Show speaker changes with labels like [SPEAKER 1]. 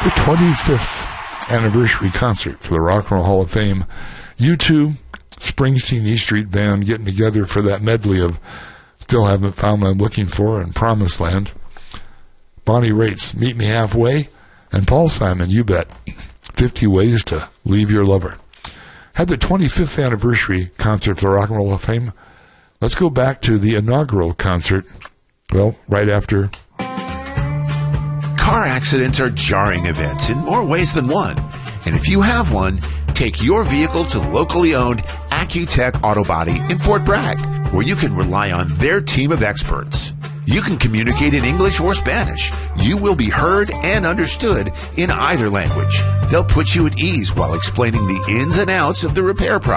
[SPEAKER 1] the 25th anniversary concert for the Rock and Roll Hall of Fame. U2, Springsteen, E Street Band getting together for that medley of Still Haven't Found What I'm Looking For and Promised Land. Bonnie Raitt's Meet Me Halfway, and Paul Simon, You Bet, 50 Ways to Leave Your Lover. Had the 25th anniversary concert for the Rock and Roll Hall of Fame. Let's go back to the inaugural concert, well, right after.
[SPEAKER 2] Car accidents are jarring events in more ways than one. And if you have one, take your vehicle to locally owned Accutech Auto Body in Fort Bragg, where you can rely on their team of experts. You can communicate in English or Spanish. You will be heard and understood in either language. They'll put you at ease while explaining the ins and outs of the repair process.